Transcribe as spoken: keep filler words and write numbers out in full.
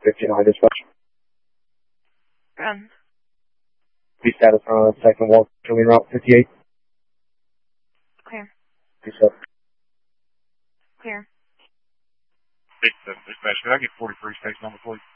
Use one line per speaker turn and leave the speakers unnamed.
fifty-nine dispatch.
Run.
Be status on second wall, showing route fifty-eight.
Clear.
Be set.
Clear.
Dispatch, could I get forty-three station number, please?